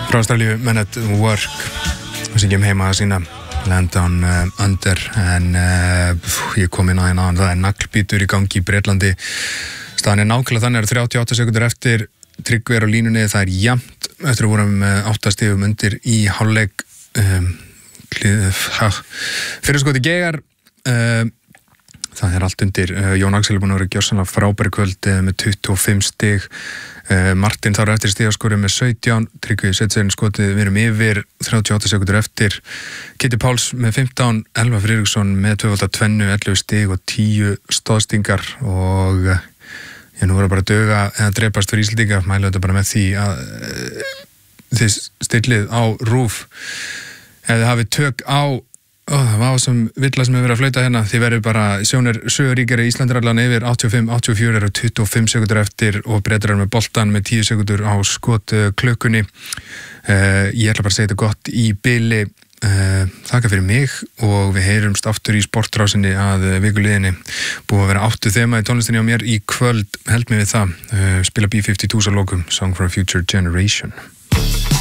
Frá Ástralíu, Men at Work og syngjum heima að sína Land on Under en ég kom inn á hérna það naglbítur í gangi í Bretlandi staðan nákvæmlega þannig 38 sekundur eftir Tryggvi á línunni, það jafnt eftir að vorum 8 stigum undir í hálfleik fyrirskoti Gegar það allt undir Jón Axel búinn að vera gjörsamlega frábæri kvöld með 25 stig Martin þar eftir stigaskori með 17 Tryggvi Setsen skotið við erum yfir 38 sekundur eftir Kitty Páls með 15 Elva Friðriksson með 2-2 11 stig og 10 stóðstingar og nú verður bara að duga eða drepast fyrir Íslendinga mælu þetta bara með því að þið stillið á RÚV ef þið hafið tök á það var sem villa sem hefur verið að flauta hérna þið verður bara sjónir söguríkari Íslandir allan yfir 85-84 eru 25 sekundur eftir og Bretar með boltan með 10 sekundur á skot klukkunni ég ætla bara að segja þetta gott í bili þakka fyrir mig og við heyrumst aftur í sportrásinni að vikuliðinni búið að vera 8 þema í tónlistinni á mér í kvöld held mig við það spila B-52s á lokum Song for a Future Generation